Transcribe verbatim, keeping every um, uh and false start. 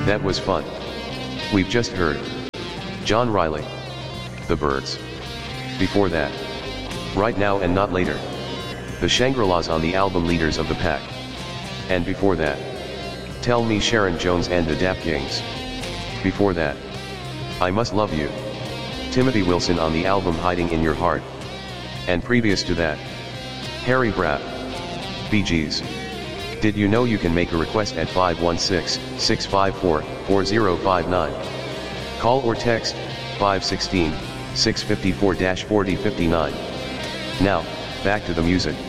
That was fun. We've just heard John Riley, The Byrds. Before that, Right Now and Not Later, the Shangri-Las on the album Leaders of the Pack. And before that, Tell Me Sharon Jones and the Dap Kings. Before that, I Must Love You, Timothy Wilson on the album Hiding in Your Heart. And previous to that, Harry Braff, Bee Gees. Did you know you can make a request at five one six, six five four, four zero five nine? Call or text five one six, six five four, four zero five nine. Now, back to the music.